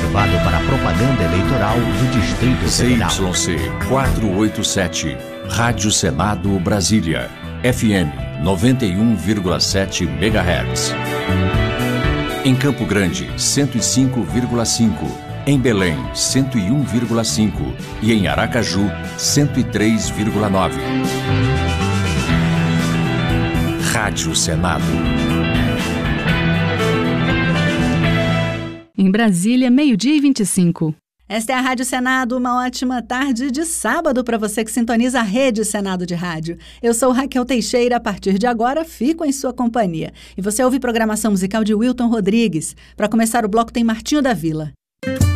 reservado para a propaganda eleitoral do Distrito Federal. CYC 487, Rádio Senado Brasília, FM 91,7 MHz. Em Campo Grande, 105,5. Em Belém, 101,5. E em Aracaju, 103,9. Rádio Senado. Em Brasília, 12:25. Esta é a Rádio Senado, uma ótima tarde de sábado para você que sintoniza a Rede Senado de Rádio. Eu sou Raquel Teixeira, a partir de agora fico em sua companhia. E você ouve programação musical de Wilton Rodrigues. Para começar o bloco tem Martinho da Vila.